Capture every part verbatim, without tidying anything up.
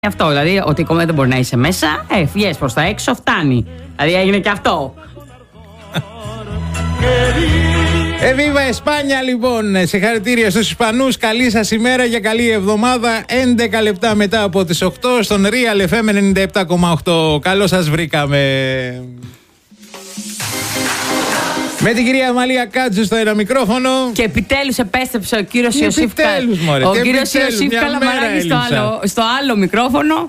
Αυτό, δηλαδή ότι ακόμα δεν μπορεί να είσαι μέσα, ε, βγες προς τα έξω, φτάνει. Δηλαδή έγινε και αυτό. Εβίβα Εσπάνια, λοιπόν. Συγχαρητήρια στους Ισπανούς. Καλή σας ημέρα και καλή εβδομάδα. έντεκα λεπτά μετά από τις οκτώ στον Real εφ εμ ενενήντα επτά κόμμα οκτώ. Καλώς σας βρήκαμε. Με την κυρία Αμαλία Κάτζου στο ένα μικρόφωνο. Και επιτέλους επέστρεψε ο κύριος Ιωσήφ Καλαμαράκης. Ο κύριος Ιωσήφ Καλαμαράκης στο άλλο, στο άλλο μικρόφωνο.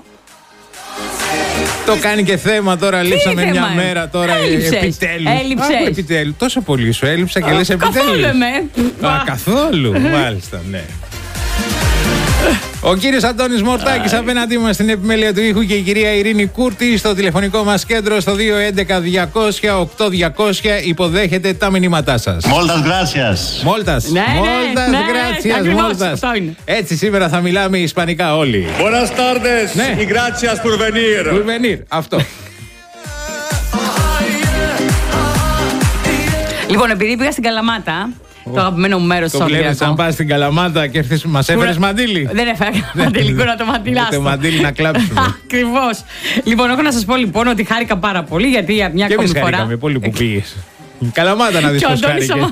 Το κάνει και θέμα τώρα, λείψαμε μια θέμα, μέρα τώρα. Επιτέλους. Έλειψες. Επιτέλους. Τόσο πολύ σου έλειψα και λες επιτέλους. Καθόλου εμέ. Α, καθόλου. Μάλιστα, ναι. Ο κύριος Αντώνης Μορτάκης απέναντί μας στην επιμέλεια του ήχου και η κυρία Ειρήνη Κούρτη στο τηλεφωνικό μας κέντρο στο δύο έντεκα διακόσια οκτώ διακόσια υποδέχεται τα μηνύματά σας. Μόλτας γκράτσιας. Μόλτας. Ναι, Μόλτας ναι, γκράτσιας. ακριβώς, Μόλτας. αυτό είναι. Έτσι σήμερα θα μιλάμε ισπανικά όλοι. Buenas tardes Ναι. y gracias por venir. Πουρβενίρ. Αυτό. Λοιπόν, επειδή πήγα στην Καλαμάτα, το αγαπημένο μου μέρος Το στο βλέπεις Σαββατοκύριακο. αν πας στην Καλαμάτα και έρθεις, μας έφερες μαντίλι. Δεν έφερα μαντίλι, να το μαντιλάσω. Το μαντίλι να κλάψουμε. Ακριβώς. Λοιπόν, έχω να σας πω λοιπόν ότι χάρηκα πάρα πολύ γιατί για μια Και ακόμη εμείς φορά. χαρήκαμε πολύ που πήγες. Καλαμάτα να δεις Και ο πώς Αντώνης χάρηκες.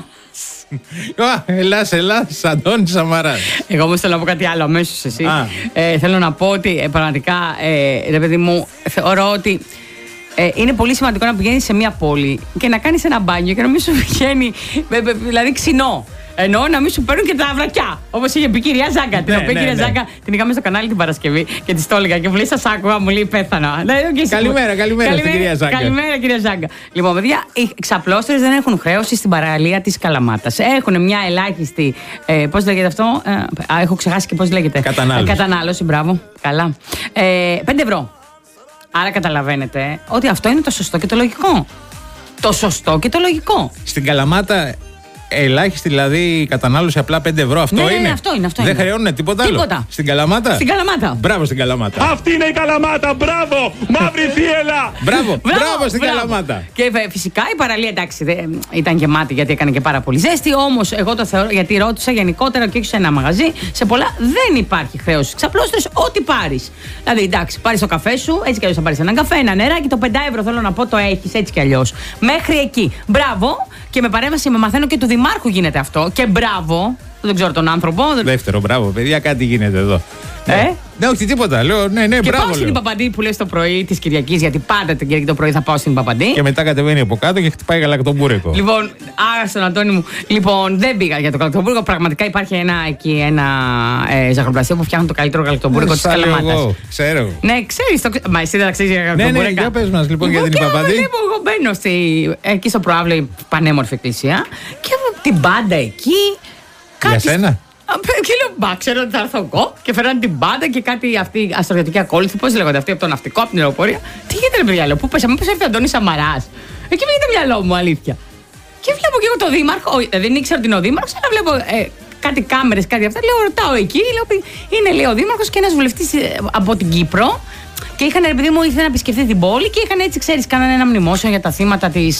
Σαμα- Α, Ελλάς, Ελλάς, Αντώνης Σαμαράς. Εγώ όμως θέλω να πω κάτι άλλο αμέσως εσύ. Α. Ε, θέλω να πω ότι ε, πραγματικά, ε, ρε παιδί μου, θεωρώ ότι ε, είναι πολύ σημαντικό να πηγαίνεις σε μια πόλη και να κάνεις ένα μπάνιο και να μην σου βγαίνει, ε, ε, δηλαδή ξινό. Εννοώ να μην σου παίρνουν και τα βρακιά. Όπως είχε πει η κυρία Ζάγκα. Την Ναι, οποία ναι, κυρία ναι. Ζάγκα την είχαμε στο κανάλι την Παρασκευή και τη το έλεγα και μου λέει: Σας άκουγα, μου λέει πέθανα. Καλημέρα, καλημέρα στην κυρία Ζάγκα. Καλημέρα, κυρία Ζάγκα. Λοιπόν, παιδιά, οι ξαπλώστερες δεν έχουν χρέωση στην παραλία της Καλαμάτας. Έχουν μια ελάχιστη. Ε, πώς λέγεται αυτό, ε, α, έχω ξεχάσει και πώς λέγεται. Κατανάλωση. Ε, κατανάλωση, μπράβο. Καλά. Ε, πέντε ευρώ. Άρα καταλαβαίνετε ότι αυτό είναι το σωστό και το λογικό. Το σωστό και το λογικό. Στην Καλαμάτα, ελάχιστη δηλαδή η κατανάλωση απλά πέντε ευρώ. Αυτό Ναι, ναι, είναι. ναι, αυτό είναι, αυτό Δεν είναι. χρεώνουν τίποτα άλλο. Τίποτα. Στην Καλαμάτα. Στην Καλαμάτα. Μπράβο στην Καλαμάτα. Αυτή είναι η Καλαμάτα, μπράβο! Μαύρη θύελα! Μπράβο, μπράβο στην μπράβο. Καλαμάτα. Και ε, φυσικά η παραλία εντάξει δεν, ήταν γεμάτη γιατί έκανε και πάρα πολύ ζέστη. Όμως εγώ το θεωρώ, γιατί ρώτησα γενικότερα και όχι σε ένα μαγαζί, σε πολλά δεν υπάρχει χρέωση. Ξαπλώστερες ό,τι πάρεις. Δηλαδή εντάξει, πάρεις το καφέ σου, έτσι κι αλλιώς θα πάρεις έναν καφέ, ένα νεράκι, το πέντε ευρώ θέλω να πω το έχεις έτσι κι αλλιώς. Μέχρι εκεί. Μπράβο. Και με παρέμβαση με μαθαίνω και του Δημάρχου γίνεται αυτό. Και μπράβο. Δεν ξέρω τον άνθρωπο. Δεύτερο, μπράβο, παιδιά, κάτι γίνεται εδώ. Ε? Ναι, ναι, όχι τίποτα. Λέω, ναι, ναι, Και μπράβο. πάω στην λέω. Παπαντή που λέει το πρωί τη Κυριακή, γιατί πάντα την Κυριακή το πρωί θα πάω στην Παπαντή. Και μετά κατεβαίνει από κάτω και χτυπάει γαλακτομπούρεκο. Λοιπόν, άρα στον Αντώνη μου. Λοιπόν, δεν πήγα για το γαλακτομπούρεκο. Πραγματικά υπάρχει ένα, εκεί, ένα ε, ζαχαροπλαστείο που φτιάχνουν το καλύτερο γαλακτομπούρεκο τη Στα λέω Καλαμάτα. εγώ, ξέρω. Ναι, ξέρει. Το... Μα εσύ δεν τα ξέρει για Ναι, ναι, γαλακτομπούρεκα. για πες μας λοιπόν για την και Παπαντή. Εγώ, εγώ μπαίνω στη, εκεί στο προάβλιο, πανέμορφη εκκλησία και την πάντα εκεί. Για σένα. Και λέω, μπα, ξέρω ότι θα έρθω εγώ και φέραν την μπάντα και κάτι αυτή αστρογετική ακόλουθη. Πώς λέγονται αυτοί από το ναυτικό, από την αεροπορία. Τι γίνεται, ρε παιδιά, λέω, πού πέσα, μήπως έρθει ο Αντώνης Σαμαράς. Εκεί βγήκε το μυαλό μου, αλήθεια. Και βλέπω και εγώ τον Δήμαρχο, όχι, δεν ήξερα ότι είναι ο Δήμαρχος, αλλά βλέπω ε, κάτι κάμερες, κάτι αυτά. Λέω, ρωτάω εκεί, λέω, είναι λέει ο Δήμαρχος και ένας βουλευτής από την Κύπρο. Και είχαν, επειδή μου ήθελε να επισκεφθεί την πόλη και είχαν έτσι, ξέρεις, κάνανε ένα μνημόσυνο για τα θύματα της.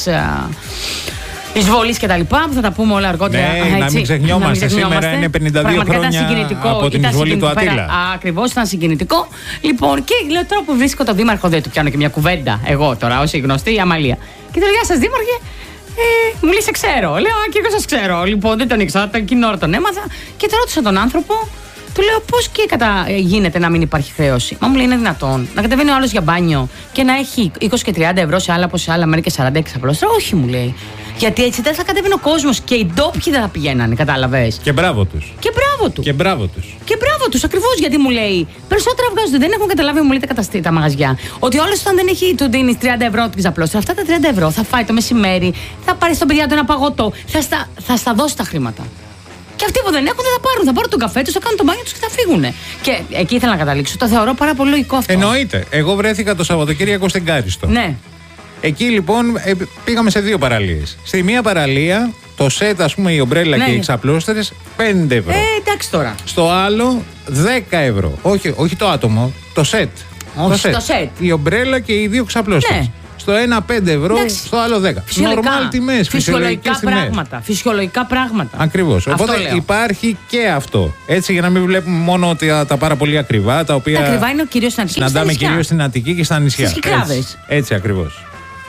Εισβολής και τα λοιπά, που θα τα πούμε όλα αργότερα. Ναι, να μην ξεχνιόμαστε. Σήμερα είναι πενήντα δύο χρόνια από την εισβολή του Αττήλα. Ακριβώς, ήταν συγκινητικό. Λοιπόν, και λέω τώρα που βρίσκω τον Δήμαρχο, δεν του πιάνω και μια κουβέντα. Εγώ τώρα, ως η γνωστή, η Αμαλία. Και του λέω, γεια σας, Δήμαρχε. Ε, μου λέει, σε ξέρω. Λέω, α, και εγώ σας ξέρω. Λοιπόν, δεν τον ήξερα, εκείνη την ώρα τον έμαθα. Και τον ρώτησα τον άνθρωπο. Του λέω πώς και κατα... γίνεται να μην υπάρχει χρέωση. Μα μου λέει είναι δυνατόν να κατεβαίνει ο άλλος για μπάνιο και να έχει είκοσι και τριάντα ευρώ σε άλλα από σε άλλα μέρη και σαράντα έξι απλώς. Όχι, μου λέει. Γιατί έτσι δεν θα κατέβαινε ο κόσμος και οι ντόπιοι δεν θα πηγαίνανε, κατάλαβες. Και μπράβο τους. Και μπράβο του. Και μπράβο τους. Και μπράβο τους, ακριβώς γιατί μου λέει. Περισσότερα βγάζονται. Δεν έχουν καταλάβει, μου λέει τα, καταστή, τα μαγαζιά. Ότι όλος όταν δεν έχει, του δίνει τριάντα ευρώ την ξαπλώστρα, αυτά τα τριάντα ευρώ θα φάει το μεσημέρι, θα πάρει στον παιδιά του ένα παγωτό, θα στα, θα στα δώσει τα χρήματα. Και αυτοί που δεν έχουν δεν θα πάρουν. Θα πάρουν τον καφέ τους, θα κάνουν το μπάνιο τους και θα φύγουν. Και εκεί ήθελα να καταλήξω. Το θεωρώ πάρα πολύ λογικό αυτό. Εννοείται. Εγώ βρέθηκα το Σαββατοκύριακο στην Κάριστο. Ναι. Εκεί λοιπόν ε, πήγαμε σε δύο παραλίες. Στη μία παραλία το σετ, ας πούμε, η ομπρέλα Ναι. και οι ξαπλώστερες πέντε ευρώ. Ε, εντάξει τώρα. Στο άλλο δέκα ευρώ. Όχι, όχι το άτομο, το σετ. Όχι, το σετ. Η ομπρέλα και οι δύο ξαπλώστερες. Ναι. Στο ένα πέντε ευρώ, εντάξει, στο άλλο δέκα. Νορμάλ τιμές, φυσιολογικά πράγματα. Φυσιολογικά πράγματα. Ακριβώς. Οπότε λέω. υπάρχει και αυτό. Έτσι, για να μην βλέπουμε μόνο τα, τα πάρα πολύ ακριβά, τα οποία. Τα ακριβά είναι κυρίως στην Αττική. Συναντάμε κυρίως στην Αττική και στα νησιά. Στις Κυκλάδες. Έτσι, έτσι ακριβώς.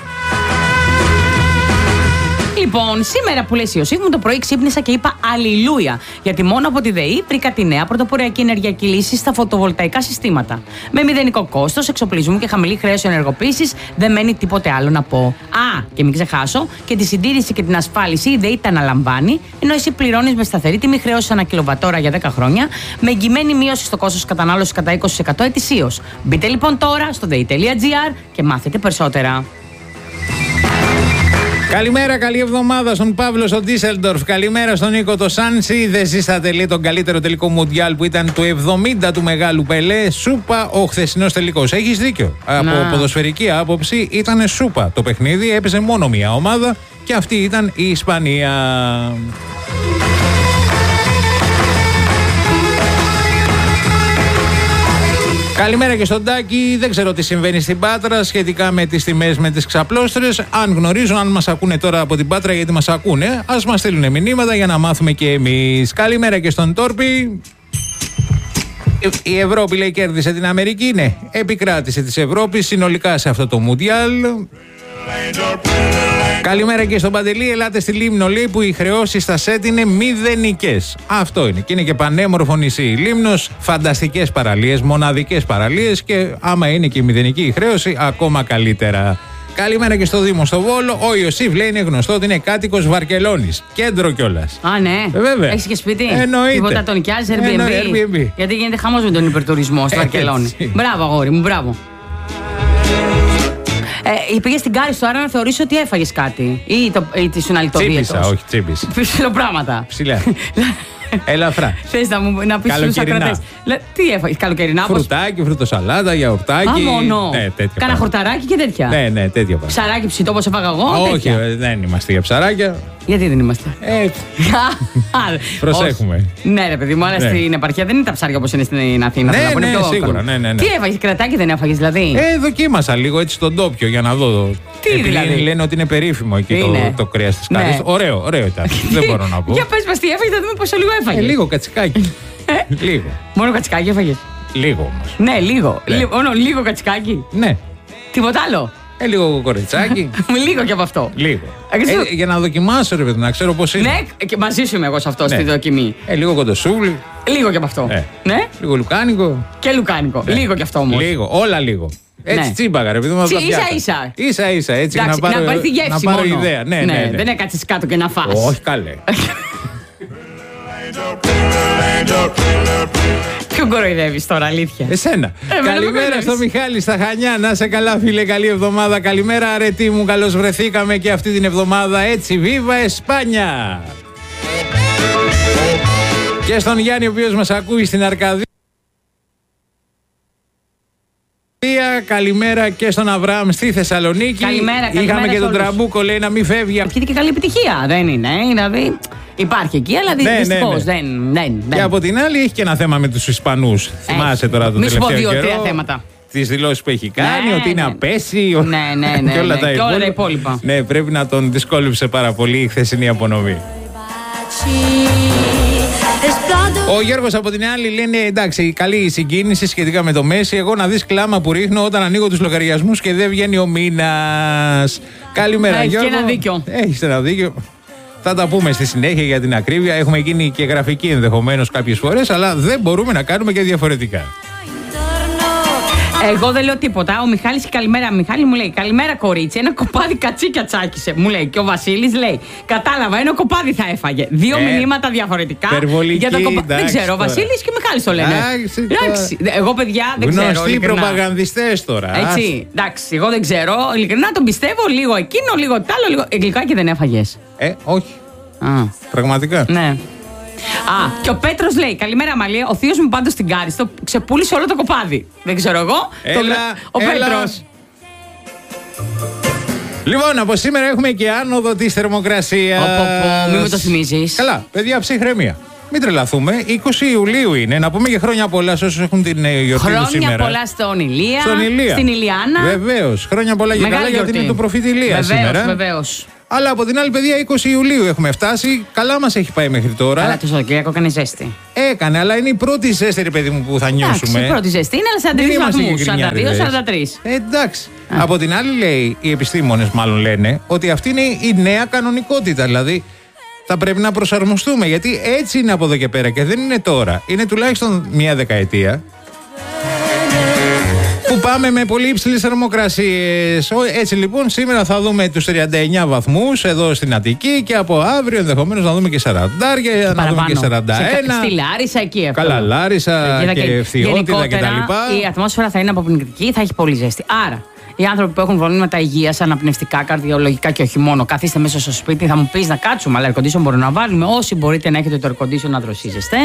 Λοιπόν, σήμερα που λες Ιωσήφ μου, το πρωί ξύπνησα και είπα αλληλούια. Γιατί μόνο από τη ΔΕΗ βρήκα τη νέα πρωτοποριακή ενεργειακή λύση στα φωτοβολταϊκά συστήματα. Με μηδενικό κόστος, εξοπλισμού και χαμηλή χρέωση ενεργοποίησης, δεν μένει τίποτε άλλο να πω. Α, και μην ξεχάσω, και τη συντήρηση και την ασφάλιση η ΔΕΗ τα αναλαμβάνει, ενώ εσύ πληρώνεις με σταθερή τιμή χρέωση ανά κιλοβατόρα για δέκα χρόνια, με εγγυημένη μείωση στο κόστος κατανάλωσης κατά είκοσι τοις εκατό ετησίως. Μπείτε λοιπόν τώρα στο dei τελεία gr και μάθετε περισσότερα. Καλημέρα, καλή εβδομάδα στον Παύλο στο Ντίσελντορφ. Καλημέρα στον Νίκο το Σάντσι. Δεν ζήσατε λέει τον καλύτερο τελικό Μουντιάλ που ήταν του εβδομήντα του μεγάλου Πελέ. Σούπα ο χθεσινός τελικός. Έχεις δίκιο. Από Να. ποδοσφαιρική άποψη ήταν σούπα το παιχνίδι. Έπαιζε μόνο μία ομάδα και αυτή ήταν η Ισπανία. Καλημέρα και στον Τάκη. Δεν ξέρω τι συμβαίνει στην Πάτρα σχετικά με τις τιμές με τις ξαπλώστρες. Αν γνωρίζουν, αν μας ακούνε τώρα από την Πάτρα, γιατί μας ακούνε, ας μας στείλουν μηνύματα για να μάθουμε και εμείς. Καλημέρα και στον Τόρπι. Η Ευρώπη λέει κέρδισε την Αμερική. Ναι, επικράτησε της Ευρώπης συνολικά σε αυτό το Μουντιάλ. Καλημέρα και στον Παντελή. Ελάτε στη Λίμνο λέει που οι χρεώσεις στα ΣΕΤ είναι μηδενικές. Αυτό είναι. Και είναι και πανέμορφο νησί η Λίμνος. Φανταστικές παραλίες, μοναδικές παραλίες. Και άμα είναι και η μηδενική η χρέωση, ακόμα καλύτερα. Καλημέρα και στο Δήμο στο Βόλο. Ο Ιωσήφ λέει είναι γνωστό ότι είναι κάτοικος Βαρκελόνης. Κέντρο κιόλας. Α, ναι. Ε, βέβαια. Έχεις και σπίτι. Εννοείται. Τίποτα τον νοικιάζει, Airbnb. Εννοεί, Airbnb. Γιατί γίνεται χαμός με τον υπερτουρισμό στη Βαρκελόνη. Έτσι. Μπράβο, αγόρι μου, μπράβο. Ε, πήγες στην Κάριστο, άρα να θεωρήσω ότι έφαγες κάτι. Ή, το, ή τη σου Τσίπησα, όχι τσίπησα. Ψιλοπράγματα. Ψηλά. Ελαφρά. Θες να, μου, να πεις στους ακρατές. Τι έφαγες, καλοκαιρινά. Φρουτάκι, φρουτοσαλάτα, γιαουρτάκι. Α, μόνο. Ναι, τέτοια. Κάνα χορταράκι και τέτοια. Ναι, ναι, τέτοια πράγματα. Ψαράκι ψητό όπως έφαγα εγώ. Όχι, τέτοια. δεν είμαστε για ψαράκια. Γιατί δεν είμαστε. Έτσι. Προσέχουμε. Όχι. Ναι, ρε παιδί μου, αλλά Ναι. στην επαρχία δεν είναι τα ψάρια όπως είναι στην Αθήνα. Ναι, θέλω να πω, είναι ναι, πιο σίγουρα, εύκολο. ναι, ναι, ναι. Τι έφαγες, κρατάκι δεν έφαγες δηλαδή. Ε, δοκίμασα λίγο έτσι τον τόπιο για να δω. Τι Επειδή δηλαδή? λένε ότι είναι περίφημο εκεί το, Είναι. το κρέας της Ναι. Κάρης. Ωραίο, ωραίο ήταν. Δεν μπορώ να πω. Για πες μας τι έφαγες, θα δούμε πόσο λίγο Ε, έφαγες. λίγο κατσικάκι. Λίγο. Μόνο κατσικάκι έφαγες. Λίγο όμως. Ναι, λίγο. Ναι. Λίγο, μόνο λίγο κατσικάκι. Ναι. Τίποτα άλλο. Ε, λίγο κοριτσάκι. Λίγο και από αυτό. Λίγο. Ε, Ε, για να δοκιμάσω, ρε παιδί, να ξέρω πώς είναι. Ναι, και μαζί σου είμαι εγώ σε αυτό, Ναι. στη δοκιμή. Ε, λίγο κοντοσούβλι. Λίγο και από αυτό. Ε. Ναι, Λίγο λουκάνικο. και λουκάνικο. Ναι. Λίγο και αυτό όμως. Λίγο, όλα λίγο. Έτσι Ναι. τσίμπαγα, ρε παιδί μου. Τσι- τα πιάτα. ίσα-ίσα. Ίσα-ίσα, έτσι για Εντάξει, να πάρω, να πάρει τη γεύση να πάρω μόνο. ιδέα. Ναι, ναι, ναι. Δεν έκατσεις κάτω και να φας. Όχι, καλέ. Ποιον κοροϊδεύεις τώρα, αλήθεια. Εσένα. εμένα με Καλημέρα κοροϊδεύεις. στο Μιχάλη στα Χανιά. Να σε καλά, φίλε. Καλή εβδομάδα. Καλημέρα, αρετή μου. Καλώς βρεθήκαμε και αυτή την εβδομάδα. Έτσι, βίβα Εσπάνια. Και στον Γιάννη, ο οποίος μας ακούει στην Αρκαδία. Καλημέρα και στον Αβραάμ στη Θεσσαλονίκη. Καλημέρα, καλημέρα Είχαμε και σε τον όλους. Τραμπούκο, λέει να μην φεύγει. Ευχήθηκε και καλή επιτυχία, δεν είναι. ε, Δηλαδή υπάρχει εκεί, αλλά Ναι, ναι, δυστυχώς ναι. δεν. δεν, Και δεν. από την άλλη έχει και ένα θέμα με τους Ισπανούς. Θυμάσαι τώρα το Μη σου πω τελευταίο καιρό. δύο-τρία θέματα. Τις δηλώσεις που έχει κάνει, Ναι, ότι είναι ναι. απέσιο. Ναι, ναι, ναι, και όλα ναι, τα και όλα τα υπόλοιπα. υπόλοιπα. Ναι, πρέπει να τον δυσκόλυψε πάρα πολύ η χθεσινή απονομή. Ο Γιώργος από την άλλη λένε εντάξει, καλή η συγκίνηση σχετικά με το Μέση. Εγώ να δεις κλάμα που ρίχνω όταν ανοίγω τους λογαριασμούς και δεν βγαίνει ο μήνας. Καλημέρα, Έχεις και Γιώργο. ένα δίκιο. Έχεις ένα δίκιο. Θα τα πούμε στη συνέχεια για την ακρίβεια. Έχουμε γίνει και γραφικοί ενδεχομένως κάποιες φορές, αλλά δεν μπορούμε να κάνουμε και διαφορετικά. Εγώ δεν λέω τίποτα. Ο Μιχάλης, καλημέρα, Μιχάλη μου λέει: Καλημέρα, κορίτσι. Ένα κοπάδι κατσίκια τσάκισε. Μου λέει. Και ο Βασίλης λέει: Κατάλαβα, ένα κοπάδι θα έφαγε. Δύο Ε, μηνύματα διαφορετικά. υπερβολική, Για το κοπα... Δεν εντάξει, ξέρω. Ο τώρα. Βασίλης και ο Μιχάλης το λένε. Εντάξει, τώρα. Εντάξει. Εγώ, παιδιά, δεν ξέρω. Γνωστοί ειλικρινά. προπαγανδιστές τώρα. Έτσι. Εντάξει, εγώ δεν ξέρω. Ειλικρινά τον πιστεύω λίγο εκείνο, λίγο τ' άλλο, λίγο. Γλυκάκι δεν έφαγες. Ε, όχι. Α, Πραγματικά. ναι. Α, και ο Πέτρος λέει: Καλημέρα, Μαλία. Ο θείος μου πάντως στην Κάριστο ξεπούλησε όλο το κοπάδι. Δεν ξέρω εγώ. Έλα, Το- ο έλα. Πέτρος. Λοιπόν, από σήμερα έχουμε και άνοδο της θερμοκρασίας. Πω, πω, πω, μη μου το θυμίζεις. Καλά, παιδιά, ψυχραιμία. Μην τρελαθούμε. είκοσι Ιουλίου είναι. Να πούμε και χρόνια πολλά σε όσους έχουν την γιορτή του σήμερα. Χρόνια πολλά στον Ηλία. Στον Ηλία. Στην Ηλιάνα. Βεβαίως. Χρόνια πολλά και καλά γιατί είναι το προφήτη Ηλία σήμερα. Βεβαίως. Αλλά από την άλλη, παιδιά, είκοσι Ιουλίου έχουμε φτάσει. Καλά μας έχει πάει μέχρι τώρα. Αλλά το Σαββατοκύριακο έκανε ζέστη. Έκανε, αλλά είναι η πρώτη ζέστη, ρε παιδί μου, που θα νιώσουμε. Εντάξει, η πρώτη ζέστη είναι, αλλά σαράντα τρεις βαθμούς. σαράντα δύο σαράντα τρεις. Ε, εντάξει. Α. Από την άλλη, λέει, οι επιστήμονες μάλλον λένε ότι αυτή είναι η νέα κανονικότητα. Δηλαδή, θα πρέπει να προσαρμοστούμε. Γιατί έτσι είναι από εδώ και πέρα και δεν είναι τώρα. Είναι τουλάχιστον μία δεκαετία που πάμε με πολύ υψηλές θερμοκρασίες. Έτσι λοιπόν, σήμερα θα δούμε τους τριάντα εννιά βαθμούς εδώ στην Αττική και από αύριο ενδεχομένως να δούμε και σαράντα, να δούμε και σαράντα ένα. Στη Λάρισα εκεί αυτό. Καλά, Λάρισα και, και Ευθυότητα κτλ. Η ατμόσφαιρα θα είναι αποπνικτική, θα έχει πολύ ζέστη. Άρα, οι άνθρωποι που έχουν προβλήματα υγείας, αναπνευστικά, καρδιολογικά και όχι μόνο, καθίστε μέσα στο σπίτι, θα μου πεις να κάτσουμε, αλλά air condition μπορούμε να βάλουμε. Όσοι μπορείτε να έχετε το air condition να δροσίζεστε.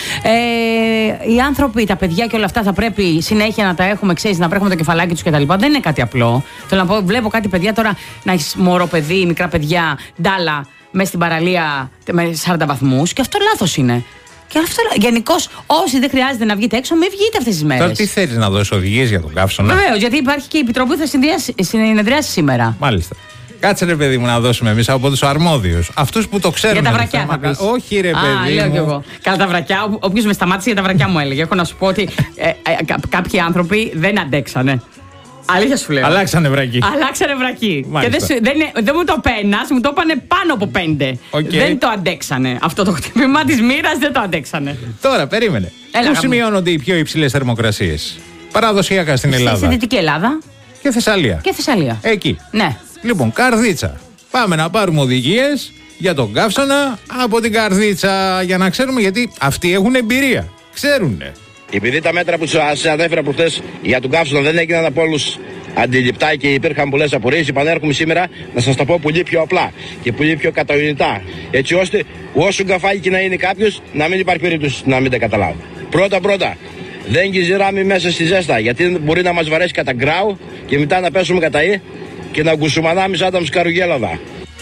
Ε, οι άνθρωποι, τα παιδιά και όλα αυτά θα πρέπει συνέχεια να τα έχουμε, ξέρεις, να βρέχουμε το κεφαλάκι τους κτλ. Δεν είναι κάτι απλό. Θέλω να πω, βλέπω κάτι παιδιά τώρα να έχει μωρό παιδί, μικρά παιδιά, ντάλα, μέσα στην παραλία με σαράντα βαθμούς και αυτό λάθος είναι. Και αυτό γενικώς, όσοι δεν χρειάζεται να βγείτε έξω, μην βγείτε αυτές τις μέρες. Τώρα τι θέλεις να δώσεις οδηγίες για τον καύσωνα? Βεβαίως, γιατί υπάρχει και η επιτροπή που θα συνεδριάσει σήμερα. Μάλιστα. Κάτσε ρε παιδί μου να δώσουμε εμείς από τους αρμόδιους. Αυτούς που το ξέρουν. Για τα βρακιά θα πεις. Όχι ρε παιδί. Α, μου. λέω κι εγώ. Καλά τα βρακιά, όποιος με σταμάτησε για τα βρακιά μου έλεγε. Έχω να σου πω ότι ε, ε, κα, κάποιοι άνθρωποι δεν αντέξανε. Αλήθεια σου λέω. Αλλάξανε βρακί. Αλλάξανε βρακί. Μάλιστα. Και δεν, δεν, δεν μου το πένας, μου το είπανε πάνω από πέντε. Okay. Δεν το αντέξανε. Αυτό το χτύπημα της μοίρας δεν το αντέξανε. Τώρα, περίμενε. Έλα, πού σημειώνονται οι πιο υψηλές θερμοκρασίες? Παραδοσιακά στην Ελλάδα. Στη Δυτική Ελλάδα. Και Θεσσαλία. Και Θεσσαλία. Εκεί. Ναι. Λοιπόν, Καρδίτσα. Πάμε να πάρουμε οδηγίες για τον καύσωνα από την Καρδίτσα για να ξέρουμε, γιατί αυτοί έχουν εμπειρία. Ξέρουνε. Επειδή τα μέτρα που σας ανέφερα προχθές για τον καύσωνα δεν έγιναν από όλους αντιληπτά και υπήρχαν πολλές απορίες, επανέρχομαι σήμερα να σας τα πω πολύ πιο απλά και πολύ πιο κατανοητά. Έτσι ώστε όσο γκαφάκι και να είναι κάποιος, να μην υπάρχει περίπτωση να μην τα καταλάβει. Πρώτα πρώτα, δεν κυζηράμε μέσα στη ζέστα, γιατί μπορεί να μας βαρέσει κατά γκράου και μετά να πέσουμε κατά ή και να γκουσουμανάμε σαν τα μσκαρουγέλαδα.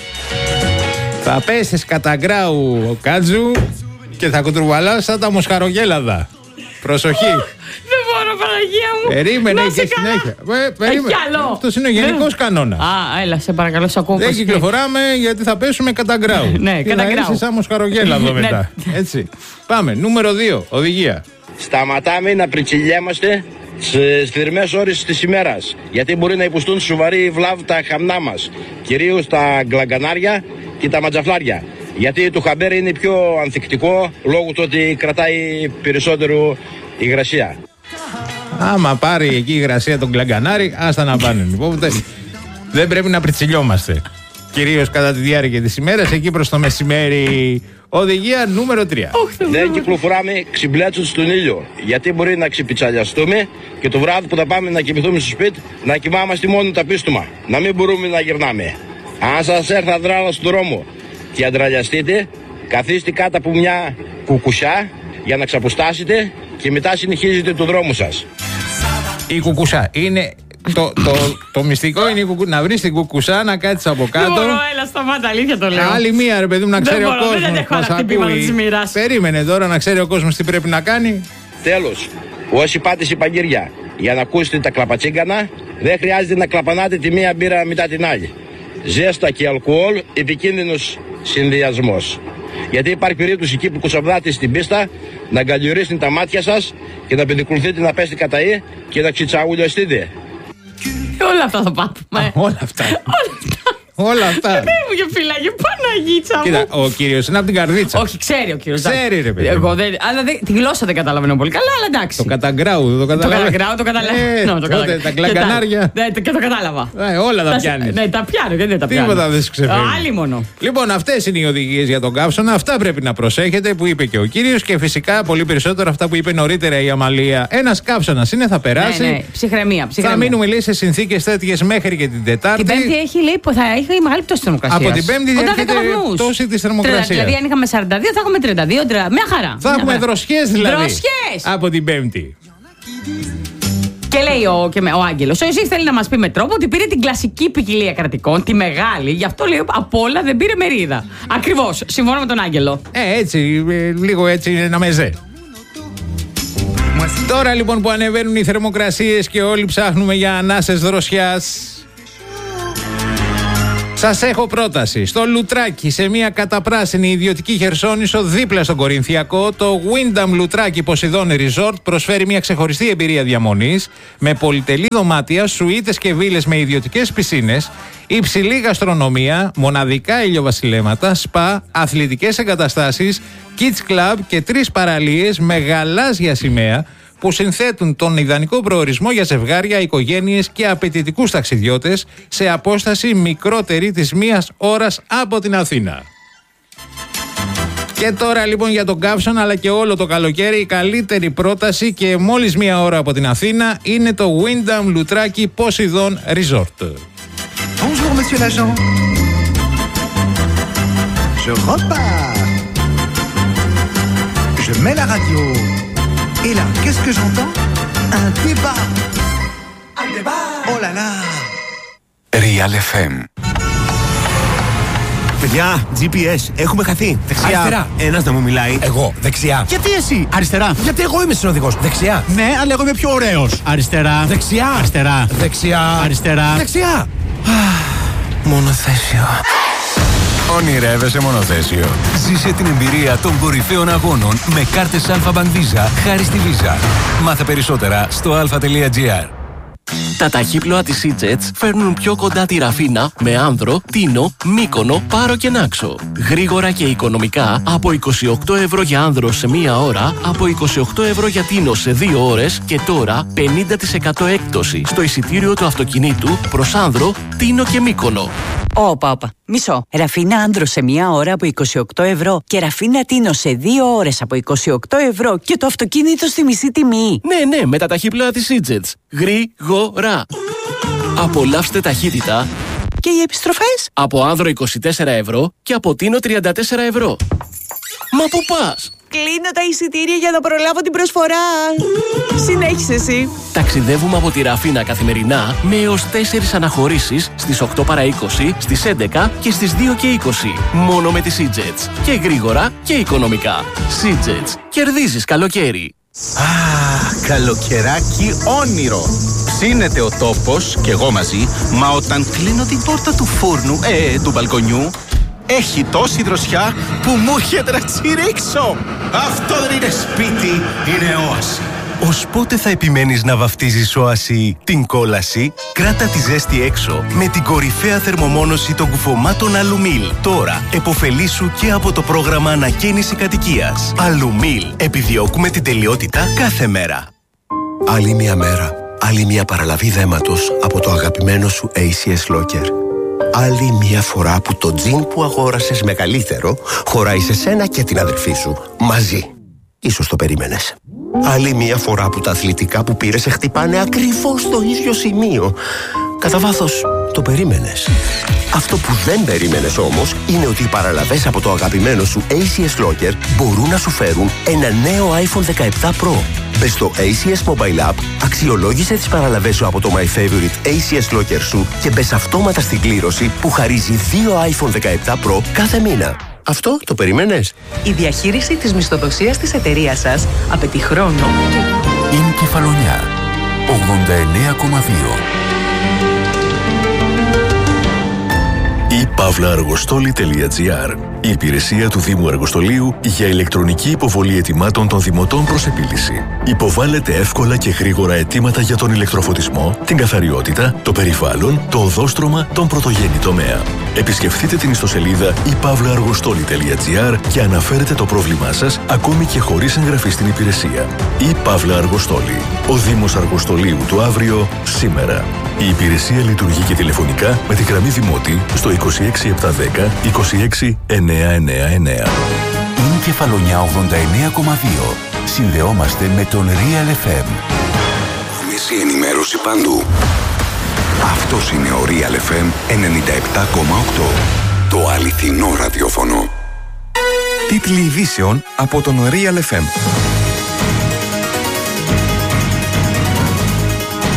Θα πέσεις κατά γκράου ο Κάτζου και θα κουτρουβαλάς σαν τα μοσχαρογέλαδα. Προσοχή. Δεν μπορώ, Παναγία μου. Περίμενε και συνέχεια. Ε, περίμενε. Αυτός είναι ο γενικός κανόνας. Α, έλα, σε παρακαλώ, σε ακούω. Δεν κυκλοφοράμε γιατί θα πέσουμε κατά γκράου. Ναι, κατά γκράου. Είσαι σαν μοσχαρογέλαδο μετά. Έτσι. Πάμε. Νούμερο δύο. Οδηγία. Σταματάμε να πριτσιλιέμαστε στις θερμές ώρες της ημέρας, γιατί μπορεί να υποστούν σοβαρή βλάβη τα χαμνά μας, κυρίως τα γκλαγκανάρια και τα ματζαφλάρια. Γιατί το χαμπέρι είναι πιο ανθεκτικό λόγω του ότι κρατάει περισσότερο υγρασία. Άμα πάρει εκεί η υγρασία τον γκλαγκανάρι, άστα να πάνε. Λοιπόν, δεν πρέπει να πριτσιλιόμαστε. Κυρίως κατά τη διάρκεια της ημέρας, εκεί προς το μεσημέρι. Οδηγία νούμερο τρία. Δεν κυκλοφοράμε ξυμπλέτσους στον ήλιο, γιατί μπορεί να ξυπιτσαλιαστούμε και το βράδυ που θα πάμε να κοιμηθούμε στο σπίτι να κοιμάμαστε μόνο τα πίστομα. Να μην μπορούμε να γυρνάμε. Αν σας έρθει αδράλα στον δρόμο και αντραλιαστείτε, καθίστε κάτω από μια κουκουσιά για να ξαποστάσετε και μετά συνεχίζετε το δρόμο σας. Η κουκουσιά είναι... Το, το, το μυστικό είναι η κουκου... να βρεις την κουκουσά, να κάτσεις από κάτω. Δεν μπορώ, έλα, σταμάτα, αλήθεια το λέω. Άλλη μία, ρε παιδί μου, να ξέρει μπορώ, ο κόσμος. Δεν έχω άλλα χτυπήματα της μοίρας. Περίμενε τώρα να ξέρει ο κόσμος τι πρέπει να κάνει. Τέλος, όσοι πάτε σε παγγύρια για να ακούσετε τα κλαπατσίγκανα, δεν χρειάζεται να κλαπανάτε τη μία μπύρα μετά την άλλη. Ζέστα και αλκοόλ, επικίνδυνος συνδυασμός. Γιατί υπάρχει περίπτωση εκεί που κουσαβδάτε στην πίστα να αγκαλιορίσετε τα μάτια σας και να πεντικουλθείτε να πέσετε κατά ή και να ξιτσαγουλιαστείτε. Όλα αυτά θα πάμε. Όλα αυτά. Όλα αυτά. Δεν μου και φύλαγε, Παναγίτσα μου. Κοίτα, ο κύριος είναι από την Καρδίτσα. Όχι, ξέρει ο κύριος. Ξέρει, ρε παιδί. Εγώ δεν, αλλά δεν, τη γλώσσα δεν καταλαβαίνω πολύ καλά, αλλά εντάξει. Το καταγκράου, δεν το Το καταλαβαίνω. καταγκράου, το καταλαβαίνω. Τότε τα γκλαγκανάρια. Ναι, και το κατάλαβα. Ε, όλα τα πιάνεις. Ναι, τα πιάνω και δεν τα πιάνω. Τίποτα δεν σου ξεφεύγει. Άλλοι μόνο. Λοιπόν, αυτές είναι οι οδηγίες για τον καύσωνα. Αυτά πρέπει να προσέχετε που είπε και ο κύριος και φυσικά πολύ περισσότερο αυτά που είπε νωρίτερα η Αμαλία. Ένας καύσωνας είναι, θα περάσει. Ναι, ναι, ψυχραιμία, ψυχραιμία. Θα μείνουμε λέει σε συνθήκες τέτοιες μέχρι και την Τετάρτη. Την Πέμπτη έχει λέει που θα έχει μεγάλη πτώση θερμοκρασίας. Από την Πέμπτη διέρχεται πτώση της θερμοκρασίας. Δηλαδή, αν είχαμε σαράντα δύο, θα έχουμε τριάντα δύο, μια χαρά. Θα έχουμε δροσιές δηλαδή. Δροσιές! Από την Πέμπτη. Και λέει ο, και ο Άγγελος, ο Εζής θέλει να μας πει με τρόπο ότι πήρε την κλασική ποικιλία κρατικών, τη μεγάλη, γι' αυτό λέει από όλα δεν πήρε μερίδα. Ακριβώς, συμφωνώ με τον Άγγελο. Ε, έτσι, λίγο έτσι είναι ένα μεζέ. Τώρα λοιπόν που ανεβαίνουν οι θερμοκρασίες και όλοι ψάχνουμε για ανάσες δροσιάς, σας έχω πρόταση. Στο Λουτράκι, σε μια καταπράσινη ιδιωτική χερσόνησο δίπλα στον Κορινθιακό, το Wyndham Λουτράκι Ποσειδών Resort προσφέρει μια ξεχωριστή εμπειρία διαμονής με πολυτελή δωμάτια, σουίτες και βίλες με ιδιωτικές πισίνες, υψηλή γαστρονομία, μοναδικά ηλιοβασιλέματα, σπα, αθλητικές εγκαταστάσεις, kids club και τρεις παραλίες με γαλάζια σημαία που συνθέτουν τον ιδανικό προορισμό για ζευγάρια, οικογένειες και απαιτητικούς ταξιδιώτες σε απόσταση μικρότερη της μίας ώρας από την Αθήνα. Και τώρα λοιπόν για τον καύσωνα αλλά και όλο το καλοκαίρι η καλύτερη πρόταση και μόλις μία ώρα από την Αθήνα είναι το Wyndham Λουτράκι Ποσειδών Resort. Bonjour monsieur l'agent. Je repars. Je mets la radio. Et là, qu'est-ce que j'entends? Un débat. Un débat. Oh là là. Real εφ εμ. Παιδιά, τζι πι ες, έχουμε χαθεί. Δεξιά. Αριστερά. Ένας να μου μιλάει. Εγώ, δεξιά. Γιατί εσύ? Αριστερά. Γιατί εγώ είμαι συνοδηγός. Δεξιά. Ναι, αλλά εγώ είμαι πιο ωραίος. Αριστερά. Δεξιά. Αριστερά. Δεξιά. Αριστερά. Δεξιά. Μονοθέσιο. Ονειρεύεσαι μονοθέσιο. Ζήσε την εμπειρία των κορυφαίων αγώνων με κάρτες Alpha Bank Visa χάρη στη Visa. Μάθε περισσότερα στο αλφα τελεία τζι άρ. Τα ταχύπλοα της Seajets φέρνουν πιο κοντά τη Ραφίνα με Άνδρο, Τίνο, Μύκονο, Πάρο και Νάξο. Γρήγορα και οικονομικά από είκοσι οκτώ ευρώ για Άνδρο σε μία ώρα, από είκοσι οκτώ ευρώ για Τίνο σε δύο ώρες και τώρα πενήντα τοις εκατό έκπτωση στο εισιτήριο του αυτοκινήτου προς Άνδρο, Τίνο και Μύκονο. Όπα, όπα. Μισό. Ραφίνα Άνδρο σε μία ώρα από είκοσι οκτώ ευρώ και Ραφίνα Τίνο σε δύο ώρες από είκοσι οκτώ ευρώ και το αυτοκίνητο στη μισή τιμή. Ναι, ναι, με τα ταχύπλοα της Seajets. Γρήγορα. Απολαύστε ταχύτητα. Και οι επιστροφές? Από Άνδρο είκοσι τέσσερα ευρώ και από Τίνο τριάντα τέσσερα ευρώ. Μα πού πας? Κλείνω τα εισιτήρια για να προλάβω την προσφορά. Συνέχισε εσύ. Ταξιδεύουμε από τη Ραφίνα καθημερινά με έως τέσσερις αναχωρήσεις στις οκτώ παρά είκοσι, στις έντεκα και στις δύο και είκοσι. Μόνο με τη Seajets. Και γρήγορα και οικονομικά. Seajets. Κερδίζεις καλοκαίρι. Α, καλοκαιράκι όνειρο. Ψήνεται ο τόπος και εγώ μαζί, μα όταν κλείνω την πόρτα του φούρνου, ε, του μπαλκονιού, έχει τόση δροσιά που μου είχε τρατσιρίξω. Αυτό δεν είναι σπίτι, είναι όαση. Ως πότε θα επιμένεις να βαφτίζεις όαση την κόλαση? Κράτα τη ζέστη έξω με την κορυφαία θερμομόνωση των κουφωμάτων Αλουμίλ. Τώρα εποφελήσου και από το πρόγραμμα ανακαίνιση κατοικίας. Αλουμίλ. Επιδιώκουμε την τελειότητα κάθε μέρα. Άλλη μια μέρα, άλλη μια παραλαβή δέματος από το αγαπημένο σου έι σι ες Locker. Άλλη μια φορά που το τζιν που αγόρασες μεγαλύτερο χωράει σε σένα και την αδερφή σου μαζί. Ίσως το περίμενες. Άλλη μια φορά που τα αθλητικά που πήρες σε χτυπάνε ακριβώς στο ίδιο σημείο. Κατά βάθος, το περίμενες. Αυτό που δεν περίμενες όμως είναι ότι οι παραλαβές από το αγαπημένο σου έι σι ες Locker μπορούν να σου φέρουν ένα νέο άιφον δεκαεπτά Pro. Μπες στο έι σι ες Mobile App, αξιολόγησε τις παραλαβές σου από το My Favorite έι σι ες Locker σου και μπες αυτόματα στην κλήρωση που χαρίζει δύο άιφον δεκαεπτά Pro κάθε μήνα. Αυτό το περίμενες? Η διαχείριση της μισθοδοσίας της εταιρείας σας απαιτεί χρόνο. Είναι Κεφαλονιά ογδόντα εννέα κόμμα δύο. η παύλα αργοστόλη τελεία τζι άρ. Η υπηρεσία του Δήμου Αργοστολίου για ηλεκτρονική υποβολή αιτημάτων των δημοτών προς επίλυση. Υποβάλλετε εύκολα και γρήγορα αιτήματα για τον ηλεκτροφωτισμό, την καθαριότητα, το περιβάλλον, το οδόστρωμα, τον πρωτογενή τομέα. Επισκεφτείτε την ιστοσελίδα η παύλα αργοστόλη τελεία τζι άρ και αναφέρετε το πρόβλημά σας ακόμη και χωρίς εγγραφή στην υπηρεσία. Η παύλα Αργοστόλη. Ο Δήμος Αργοστολίου του αύριο, σήμερα. Η υπηρεσία λειτουργεί και τηλεφωνικά με τη γραμμή Δημότη στο είκοσι έξι επτακόσια δέκα είκοσι έξι εννιακόσια ενενήντα εννέα. Είναι Κεφαλονιά ογδόντα εννέα κόμμα δύο. Συνδεόμαστε με τον Real εφ εμ. Άμεση ενημέρωση παντού. Αυτός είναι ο Real εφ εμ ενενήντα επτά κόμμα οκτώ. Το αληθινό ραδιόφωνο. Τίτλοι ειδήσεων από τον Real εφ εμ.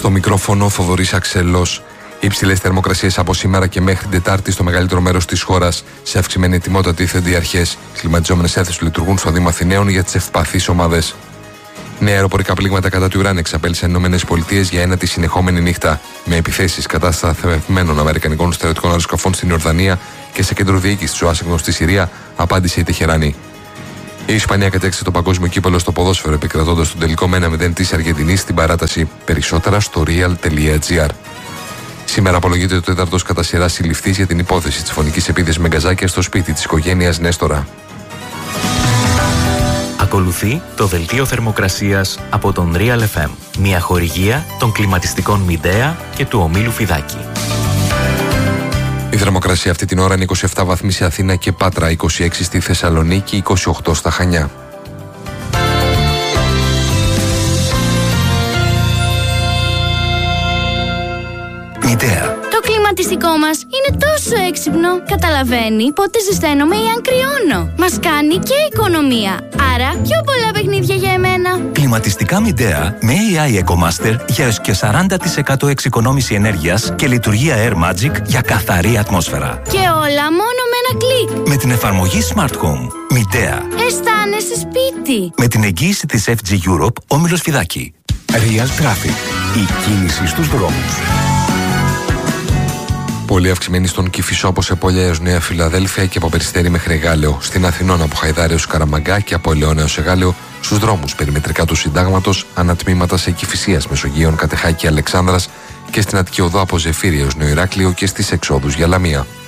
Στο μικρόφωνο Θοδωρής Αξελός. Υψηλές θερμοκρασίες από σήμερα και μέχρι την Τετάρτη στο μεγαλύτερο μέρος της χώρας. Σε αυξημένη ετοιμότητα τίθενται οι αρχές. Κλιματιζόμενες αίθουσες λειτουργούν στο Δήμο Αθηναίων για τις ευπαθείς ομάδες. Νέα αεροπορικά πλήγματα κατά του Ιράν εξαπέλυσαν οι ΗΠΑ για ένατη συνεχόμενη νύχτα. Με επιθέσεις κατά σταθερευμένων αμερικανικών στρατιωτικών αεροσκαφών στην Ιορδανία και σε κέντρο διοίκησης του Ουάσιγκτον στη Συρία, απάντησε η Τεχεράνη. Η Ισπανία κατέκτησε το παγκόσμιο κύπελλο στο ποδόσφαιρο, επικρατώντας τον τελικό με ένα μηδέν της Αργεντινής στην παράταση. Περισσότερα στο real τελεία gr. Σήμερα απολογείται ο τέταρτος κατά σειρά συλληφθής για την υπόθεση της φωνικής επίθεσης με γκαζάκια στο σπίτι της οικογένειας Νέστορα. Ακολουθεί το δελτίο θερμοκρασίας από τον Real εφ εμ, μια χορηγία των κλιματιστικών Μιντέα και του ομίλου Φιδάκη. Η θερμοκρασία αυτή την ώρα είναι είκοσι επτά βαθμοί σε Αθήνα και Πάτρα, είκοσι έξι στη Θεσσαλονίκη, είκοσι οκτώ στα Χανιά. Μιντέα. Το κλιματιστικό μας είναι τόσο έξυπνο. Καταλαβαίνει πότε ζεσταίνομαι ή αν κρυώνω. Μας κάνει και οικονομία. Άρα πιο πολλά παιχνίδια για εμένα. Κλιματιστικά Μιντέα με έι άι EcoMaster για έως και σαράντα τοις εκατό εξοικονόμηση ενέργειας και λειτουργία Air Magic για καθαρή ατμόσφαιρα. Και όλα μόνο με ένα κλικ. Με την εφαρμογή Smart Home. Μιντέα. Αισθάνεσαι σπίτι. Με την εγγύηση της εφ τζι Europe, όμιλος Φιδάκη. Real Traffic. Η κίνηση στους δρόμους. Πολύ αυξημένη στον Κηφισό από Σεπόλια έως Νέα Φιλαδέλφια και από Περιστέρι μέχρι Γάλεο. Στην Αθηνών από Χαϊδάρη έως Καραμαγκά και από Ελαιώνα έως Εγάλεο. Στους δρόμους περιμετρικά του Συντάγματος, ανατμήματα σε Κηφισίας, Μεσογείων, Κατεχάκη, Αλεξάνδρας και στην Αττική Οδό από Ζεφύρι έως Νέο Ηράκλειο και στις εξόδους για Λαμία.